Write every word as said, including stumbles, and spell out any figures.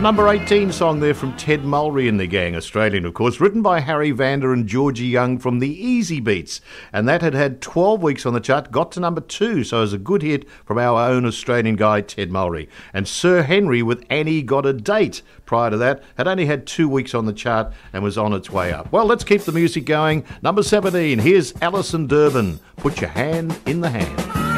A number eighteen song there from Ted Mulry and the Gang, Australian of course, written by Harry Vander and Georgie Young from the Easy Beats, and that had had twelve weeks on the chart, got to number two, so it was a good hit from our own Australian guy Ted Mulry. And Sir Henry with Annie Got a Date prior to that had only had two weeks on the chart and was on its way up. Well, let's keep the music going. Number seventeen, here's Alison Durbin, Put Your Hand in the Hand.